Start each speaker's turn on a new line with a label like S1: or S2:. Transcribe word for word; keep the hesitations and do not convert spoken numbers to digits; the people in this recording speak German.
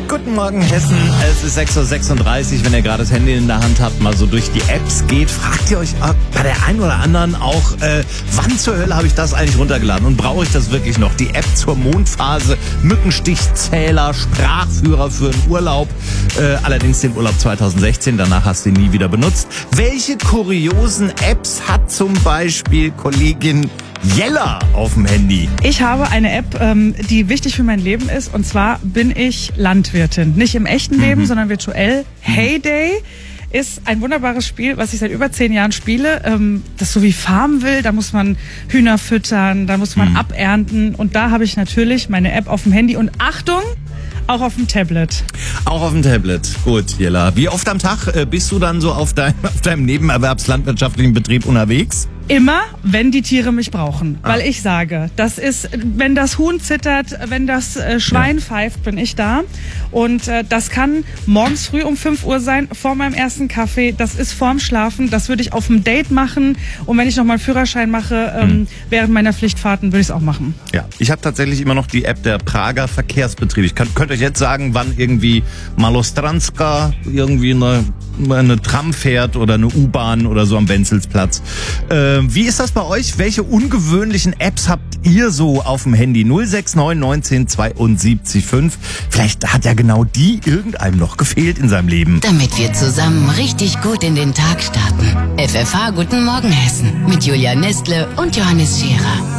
S1: Guten Morgen, Hessen. Es ist sechs Uhr sechsunddreißig. Wenn ihr gerade das Handy in der Hand habt, mal so durch die Apps geht, fragt ihr euch bei der einen oder anderen auch, äh, wann zur Hölle habe ich das eigentlich runtergeladen? Und brauche ich das wirklich noch? Die App zur Mondphase, Mückenstichzähler, Sprachführer für einen Urlaub. Äh, allerdings den Urlaub zweitausendsechzehn, danach hast du ihn nie wieder benutzt. Welche kuriosen Apps hat zum Beispiel Kollegin Jella auf dem Handy?
S2: Ich habe eine App, ähm, die wichtig für mein Leben ist, und zwar bin ich Landwirtin. Nicht im echten mhm. Leben, sondern virtuell. Heyday ist ein wunderbares Spiel, was ich seit über zehn Jahren spiele. Ähm, das so wie Farmville, da muss man Hühner füttern, da muss man mhm. abernten. Und da habe ich natürlich meine App auf dem Handy. Und Achtung, auch auf dem Tablet.
S1: Auch auf dem Tablet. Gut, Jella. Wie oft am Tag äh, bist du dann so auf, dein, auf deinem nebenerwerbslandwirtschaftlichen Betrieb unterwegs?
S2: Immer, wenn die Tiere mich brauchen. Ah. Weil ich sage, das ist, wenn das Huhn zittert, wenn das äh, Schwein ja. pfeift, bin ich da. Und äh, das kann morgens früh um fünf Uhr sein, vor meinem ersten Kaffee. Das ist vorm Schlafen. Das würde ich auf dem Date machen. Und wenn ich noch mal einen Führerschein mache, ähm, hm. während meiner Pflichtfahrten, würde ich es auch machen. Ja,
S1: ich habe tatsächlich immer noch die App der Prager Verkehrsbetriebe. Ich kann, könnt euch jetzt sagen, wann irgendwie Malostranska irgendwie eine, eine Tram fährt oder eine U-Bahn oder so am Wenzelsplatz. Äh, Wie ist das bei euch? Welche ungewöhnlichen Apps habt ihr so auf dem Handy? null sechs neun neunzehn zweiundsiebzig fünf. Vielleicht hat ja genau die irgendeinem noch gefehlt in seinem Leben.
S3: Damit wir zusammen richtig gut in den Tag starten. F F H Guten Morgen Hessen mit Julia Nestle und Johannes Scherer.